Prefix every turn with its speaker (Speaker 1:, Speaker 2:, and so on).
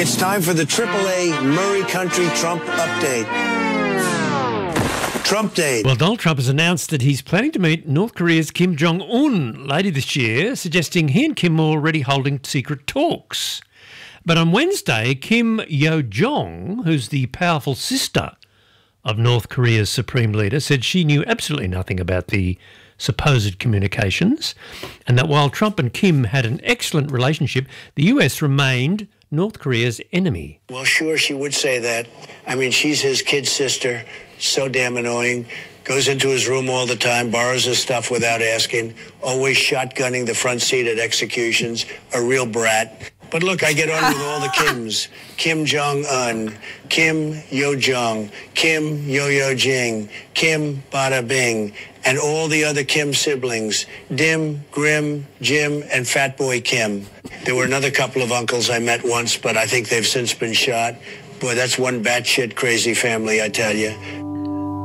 Speaker 1: It's time for the AAA Murray Country Trump update. Trump Day.
Speaker 2: Well, Donald Trump has announced that he's planning to meet North Korea's Kim Jong-un later this year, suggesting he and Kim are already holding secret talks. But on Wednesday, Kim Yo-jong, who's the powerful sister of North Korea's supreme leader, said she knew absolutely nothing about the supposed communications, and that while Trump and Kim had an excellent relationship, the US remained North Korea's enemy.
Speaker 1: Well, sure, she would say that. I mean, she's his kid sister, so damn annoying, goes into his room all the time, borrows his stuff without asking, always shotgunning the front seat at executions, a real brat. But look, I get on with all the Kims. Kim Jong-un, Kim Yo-jong, Kim Yo-yo-jing, Kim Bada-bing, and all the other Kim siblings, Dim, Grim, Jim, and Fat Boy Kim. There were another couple of uncles I met once, but I think they've since been shot. Boy, that's one batshit crazy family, I tell you.